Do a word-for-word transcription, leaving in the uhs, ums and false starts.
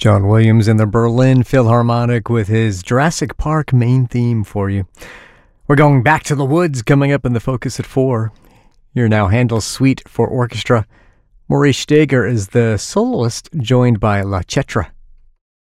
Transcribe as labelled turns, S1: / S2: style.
S1: John Williams and the Berlin Philharmonic with his Jurassic Park main theme for you. We're going back to the woods coming up in the Focus at four. You're now Handel's Suite for Orchestra. Maurice Steger is the soloist, joined by La Cetra.